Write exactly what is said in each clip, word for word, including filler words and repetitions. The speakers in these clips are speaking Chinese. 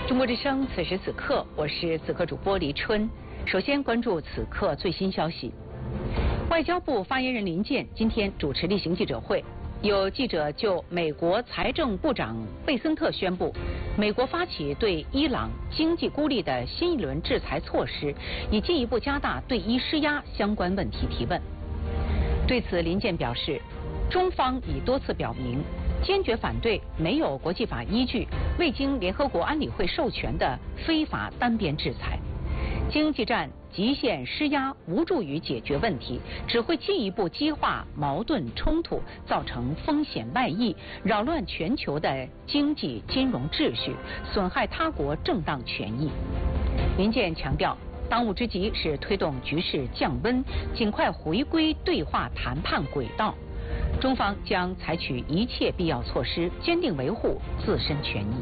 中国之声，此时此刻，我是此刻主播黎春。首先关注此刻最新消息。外交部发言人林健今天主持例行记者会，有记者就美国财政部长贝森特宣布，美国发起对伊朗经济孤立的新一轮制裁措施，以进一步加大对伊施压相关问题提问。对此，林健表示，中方已多次表明，坚决反对没有国际法依据、未经联合国安理会授权的非法单边制裁。经济战极限施压无助于解决问题，只会进一步激化矛盾冲突，造成风险外溢，扰乱全球的经济金融秩序，损害他国正当权益。林健强调，当务之急是推动局势降温，尽快回归对话谈判轨道。中方将采取一切必要措施，坚定维护自身权益。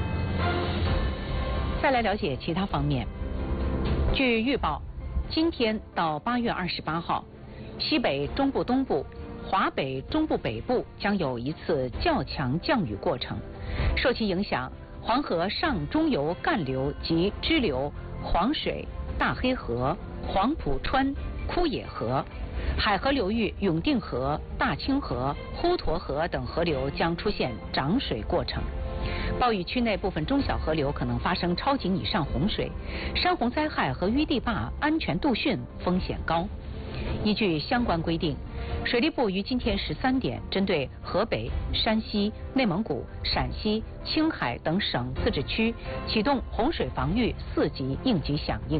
再来了解其他方面。据预报，今天到八月二十八号，西北中部东部、华北中部北部将有一次较强降雨过程。受其影响，黄河上中游干流及支流黄水、大黑河、黄浦川、枯野河、海河流域永定河、大清河、滹沱河等河流将出现涨水过程。暴雨区内部分中小河流可能发生超警以上洪水，山洪灾害和淤地坝安全度汛风险高。依据相关规定，水利部于今天十三点针对河北、山西、内蒙古、陕西、青海等省自治区启动洪水防御四级应急响应。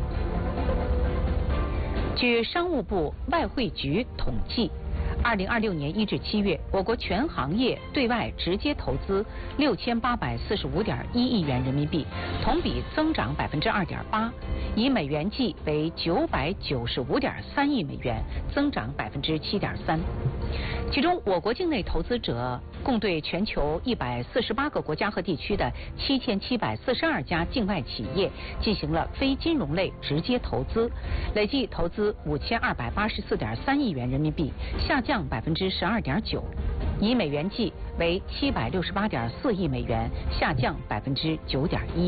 据商务部外汇局统计，二零二六年一至七月，我国全行业对外直接投资六千八百四十五点一亿元人民币，同比增长百分之二点八，以美元计为九百九十五点三亿美元，增长百分之七点三。其中，我国境内投资者共对全球一百四十八个国家和地区的七千七百四十二家境外企业进行了非金融类直接投资，累计投资五千二百八十四点三亿元人民币，下降百分之十二点九，以美元计为七百六十八点四亿美元，下降百分之九点一。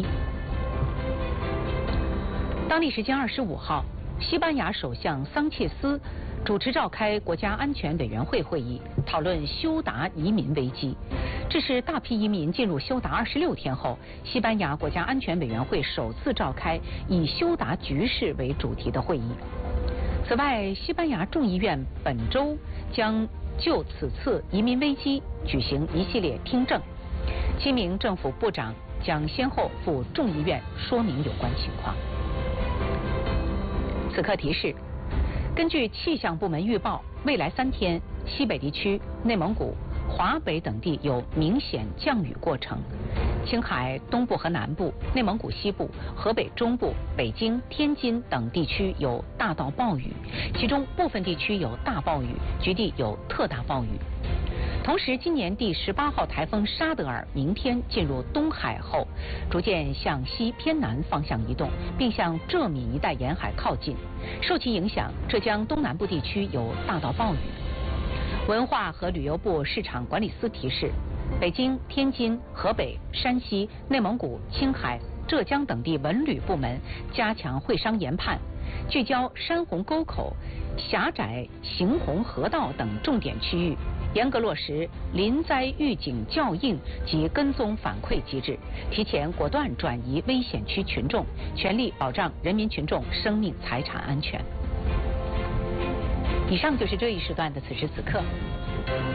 当地时间二十五号，西班牙首相桑切斯主持召开国家安全委员会会议，讨论休达移民危机。这是大批移民进入休达二十六天后，西班牙国家安全委员会首次召开以休达局势为主题的会议。此外，西班牙众议院本周将就此次移民危机举行一系列听证，七名政府部长将先后赴众议院说明有关情况。此刻提示，根据气象部门预报，未来三天，西北地区、内蒙古、华北等地有明显降雨过程，青海东部和南部、内蒙古西部、河北中部、北京、天津等地区有大到暴雨，其中部分地区有大暴雨，局地有特大暴雨。同时，今年第十八号台风沙德尔明天进入东海后，逐渐向西偏南方向移动，并向浙闽一带沿海靠近。受其影响，浙江东南部地区有大到暴雨。文化和旅游部市场管理司提示，北京、天津、河北、山西、内蒙古、青海、浙江等地文旅部门加强会商研判，聚焦山洪沟口、狭窄行洪河道等重点区域，严格落实临灾预警校应及跟踪反馈机制，提前果断转移危险区群众，全力保障人民群众生命财产安全。以上就是这一时段的此时此刻。